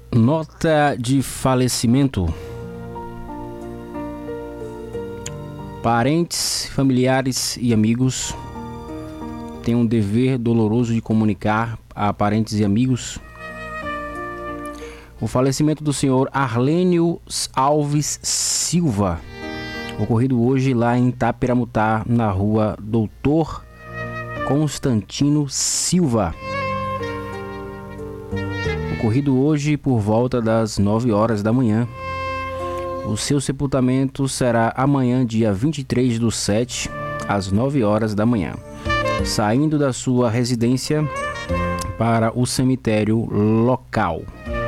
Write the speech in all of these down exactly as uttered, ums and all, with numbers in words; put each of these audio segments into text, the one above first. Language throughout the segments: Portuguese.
Nota de falecimento. Parentes, familiares e amigos têm um dever doloroso de comunicar a parentes e amigos o falecimento do senhor Arlênio Alves Silva, ocorrido hoje lá em Taperamutá, na rua Doutor Constantino Silva. Ocorrido hoje por volta das nove horas da manhã. O seu sepultamento será amanhã, dia vinte e três do sete, às nove horas da manhã, saindo da sua residência para o cemitério local.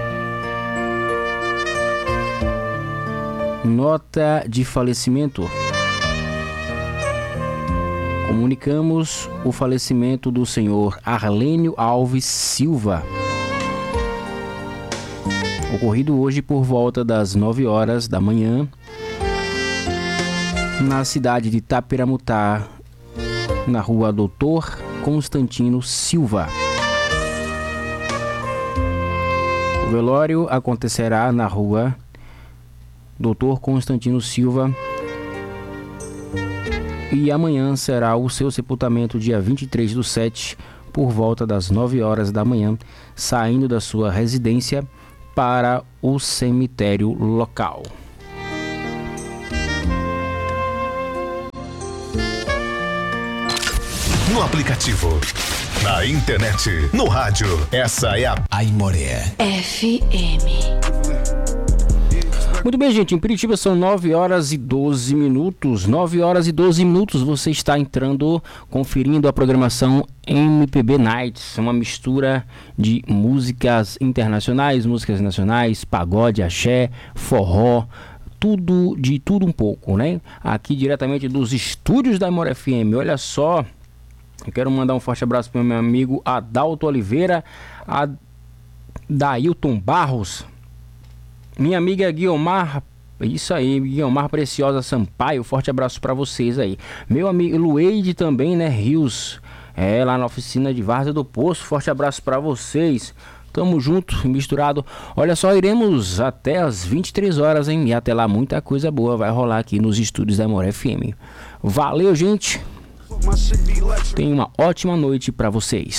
Nota de falecimento. Comunicamos o falecimento do senhor Arlênio Alves Silva, ocorrido hoje por volta das nove horas da manhã, na cidade de Taperamutá, na rua Doutor Constantino Silva. O velório acontecerá na rua Doutor Constantino Silva e amanhã será o seu sepultamento, dia vinte e três do sete, por volta das nove horas da manhã, saindo da sua residência para o cemitério local. No aplicativo, na internet, no rádio, essa é a Aimoré F M. Muito bem, gente, em Piritiba são nove horas e doze minutos. nove horas e doze minutos, você está entrando, conferindo a programação M P B Nights, uma mistura de músicas internacionais, músicas nacionais, pagode, axé, forró, tudo, de tudo um pouco, né? Aqui diretamente dos estúdios da Aimoré F M. Olha só, eu quero mandar um forte abraço para o meu amigo Adalto Oliveira, a Dailton Barros, minha amiga Guiomar, isso aí, Guiomar Preciosa Sampaio, forte abraço para vocês aí. Meu amigo Lueide também, né, Rios, é, lá na oficina de Várzea do Poço, forte abraço para vocês. Tamo junto, misturado. Olha só, iremos até as vinte e três horas, hein, e até lá muita coisa boa vai rolar aqui nos estúdios da Aimoré F M. Valeu, gente. Tenha uma ótima noite para vocês.